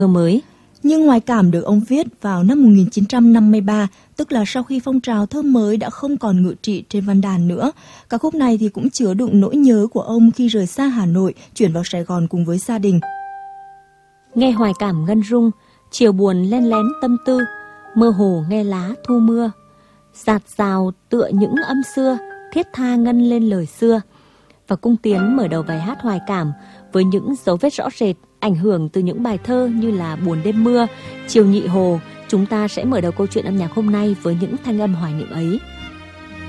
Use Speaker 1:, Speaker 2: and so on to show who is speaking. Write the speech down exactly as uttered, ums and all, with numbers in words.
Speaker 1: mới.
Speaker 2: Nhưng Hoài Cảm được ông viết vào năm một nghìn chín trăm năm mươi ba, tức là sau khi phong trào thơ mới đã không còn ngự trị trên văn đàn nữa. Ca khúc này thì cũng chứa đựng nỗi nhớ của ông khi rời xa Hà Nội, chuyển vào Sài Gòn cùng với gia đình.
Speaker 1: Nghe Hoài Cảm ngân rung, chiều buồn len lén tâm tư, mơ hồ nghe lá thu mưa. Dạt dào tựa những âm xưa, thiết tha ngân lên lời xưa. Và Cung Tiến mở đầu bài hát Hoài Cảm với những dấu vết rõ rệt, ảnh hưởng từ những bài thơ như là Buồn đêm mưa, Chiều nhị hồ. Chúng ta sẽ mở đầu câu chuyện âm nhạc hôm nay với những thanh âm hoài niệm ấy.